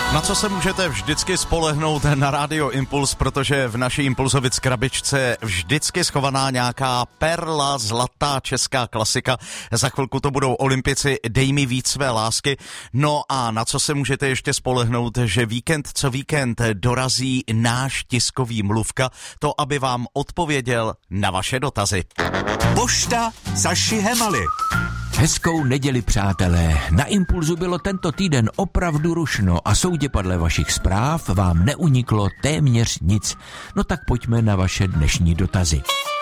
Na co se můžete vždycky spolehnout na Radio Impuls, protože v naší Impulzovic krabičce je vždycky schovaná nějaká perla, zlatá česká klasika. Za chvilku to budou Olympici Dej mi víc své lásky. No a na co se můžete ještě spolehnout, že víkend co víkend dorazí náš tiskový mluvka, to aby vám odpověděl na vaše dotazy. Pošta Saši Hemaly. Hezkou neděli, přátelé. Na Impulzu bylo tento týden opravdu rušno a soudě podle vašich zpráv vám neuniklo téměř nic. No tak pojďme na vaše dnešní dotazy.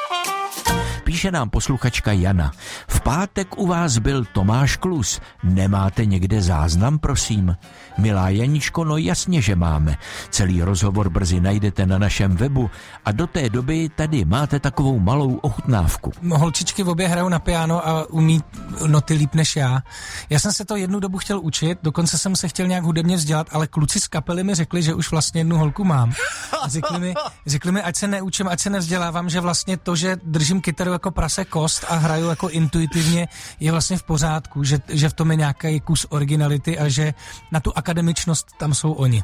Píše nám posluchačka Jana. V pátek u vás byl Tomáš Klus. Nemáte někde záznam, prosím? Milá Janičko, no jasně, že máme. Celý rozhovor brzy najdete na našem webu a do té doby tady máte takovou malou ochutnávku. Holčičky v obě hrajou na piano a umí noty líp než já. Já jsem se to jednu dobu chtěl učit, dokonce jsem se chtěl nějak hudebně vzdělat, ale kluci z kapely mi řekli, že už vlastně jednu holku mám. A řekli mi, ať se neučím, ať se nevzdělávám, že vlastně to, že držím kytaru jako prase kost a hraju jako intuitivně, je vlastně v pořádku, že v tom je nějaký kus originality a že na tu akademičnost tam jsou oni.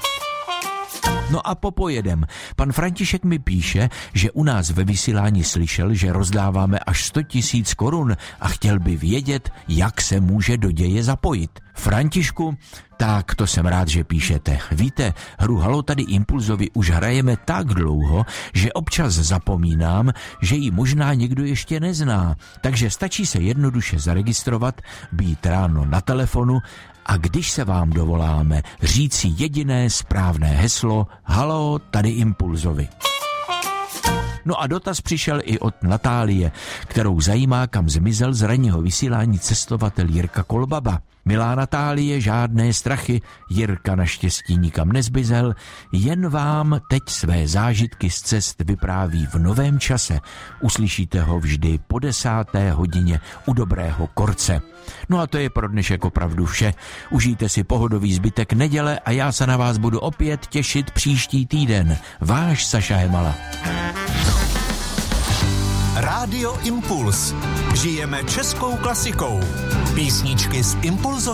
No a popojedem. Pan František mi píše, že u nás ve vysílání slyšel, že rozdáváme až 100 000 korun a chtěl by vědět, jak se může do děje zapojit. Františku, tak to jsem rád, že píšete. Víte, hru Halo tady Impulzovi už hrajeme tak dlouho, že občas zapomínám, že ji možná někdo ještě nezná. Takže stačí se jednoduše zaregistrovat, být ráno na telefonu a když se vám dovoláme, říci jediné správné heslo Halo tady Impulzovi. No a dotaz přišel i od Natálie, kterou zajímá, kam zmizel z ranního vysílání cestovatel Jirka Kolbaba. Milá Natálie, žádné strachy, Jirka naštěstí nikam nezbyzel, jen vám teď své zážitky z cest vypráví v novém čase. Uslyšíte ho vždy po 10. hodině u Dobrého Korce. No a to je pro dnešek opravdu vše. Užijte si pohodový zbytek neděle a já se na vás budu opět těšit příští týden. Váš Saša Hemala. Rádio Impuls. Žijeme českou klasikou. Písničky z Impulzu.